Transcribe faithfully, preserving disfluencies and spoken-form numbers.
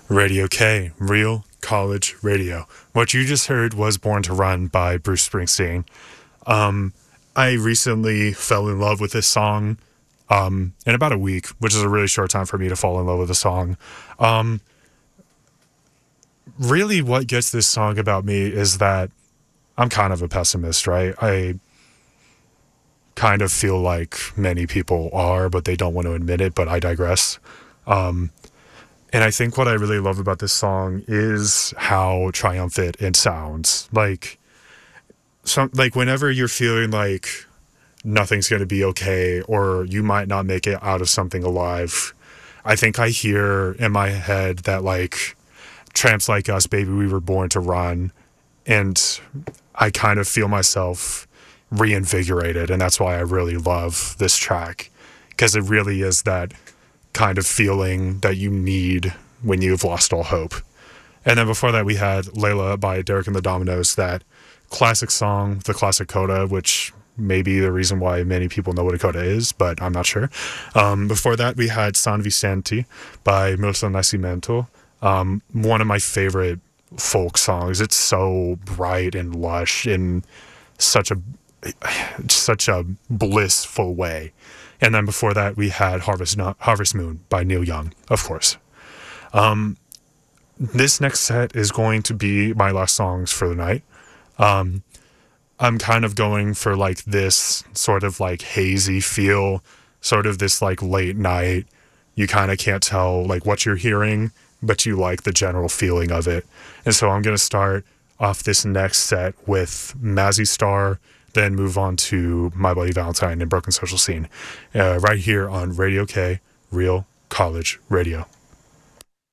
Radio K, Real College Radio. What you just heard was Born to Run by Bruce Springsteen. Um, I recently fell in love with this song um, in about a week, which is a really short time for me to fall in love with a song. Um, really, what gets this song about me is that I'm kind of a pessimist, right? I kind of feel like many people are, but they don't want to admit it, but I digress. Um, And I think what I really love about this song is how triumphant it sounds. Like, some like whenever you're feeling like nothing's going to be okay or you might not make it out of something alive, I think I hear in my head that like tramps like us, baby, we were born to run. And I kind of feel myself reinvigorated. And that's why I really love this track, because it really is that kind of feeling that you need when you've lost all hope. And then before that, we had Layla by Derek and the Dominos, that classic song, the classic coda, which may be the reason why many people know what a coda is, but I'm not sure. Um, before that, we had San Vicente by Milton Nascimento, um, one of my favorite folk songs. It's so bright and lush in such a such a blissful way. And then before that, we had Harvest, No- Harvest Moon by Neil Young, of course. Um, this next set is going to be my last songs for the night. Um, I'm kind of going for like this sort of like hazy feel, sort of this like late night. You kind of can't tell like what you're hearing, but you like the general feeling of it. And so I'm going to start off this next set with Mazzy Star, then move on to My Bloody Valentine and Broken Social Scene, uh, right here on Radio K, Real College Radio.